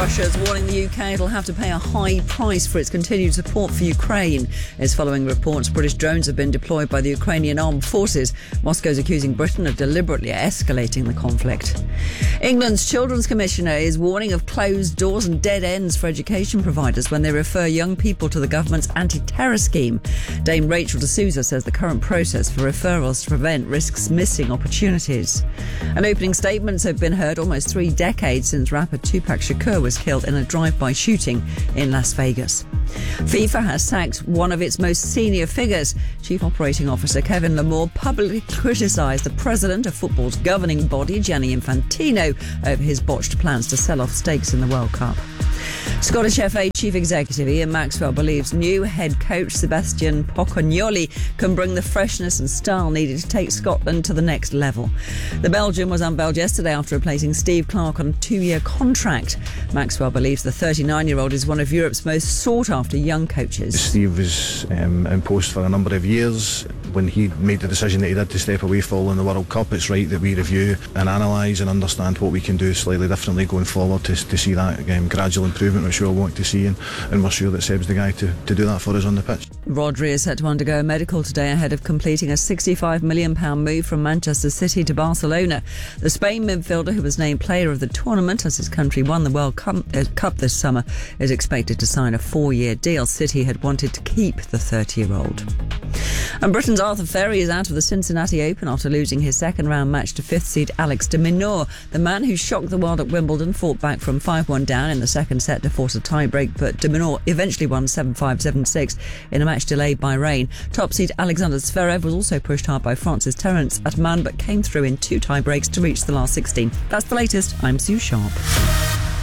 Russia's warning the UK it'll have to pay a high price for its continued support for Ukraine. It's following reports British drones have been deployed by the Ukrainian armed forces. Moscow's accusing Britain of deliberately escalating the conflict. England's Children's Commissioner is warning of closed doors and dead ends for education providers when they refer young people to the government's anti-terror scheme. Dame Rachel D'Souza says the current process for referrals to prevent risks missing opportunities. And opening statements have been heard almost 3 decades since rapper Tupac Shakur was killed in a drive-by shooting in Las Vegas. FIFA has sacked one of its most senior figures. Chief Operating Officer Kevin Lamore publicly criticised the president of football's governing body, Gianni Infantino, over his botched plans to sell off stakes in the World Cup. Scottish FA Chief Executive Ian Maxwell believes new head coach Sebastian Pocognoli can bring the freshness and style needed to take Scotland to the next level. The Belgian was unveiled yesterday after replacing Steve Clarke on a 2-year contract. Maxwell believes the 39-year-old is one of Europe's most sought-after young coaches. Steve was in post for a number of years. When he made the decision that he did to step away following the World Cup, it's right that we review and analyse and understand what we can do slightly differently going forward to see that gradual improvement which we all want to see, and we're sure that Seb's the guy to do that for us on the pitch. Rodri is set to undergo a medical today ahead of completing a £65 million move from Manchester City to Barcelona. The Spain midfielder, who was named player of the tournament as his country won the World Cup this summer, is expected to sign a 4-year deal. City had wanted to keep the 30-year-old. And Britain's Arthur Ferry is out of the Cincinnati Open after losing his second-round match to 5th seed Alex de Minaur. The man who shocked the world at Wimbledon fought back from 5-1 down in the second set to force a tie-break, but de Minaur eventually won 7-5, 7-6 in a match delayed by rain. Top seed Alexander Zverev was also pushed hard by France's Terence Atman, but came through in 2 tie-breaks to reach the last 16. That's the latest. I'm Sue Sharp.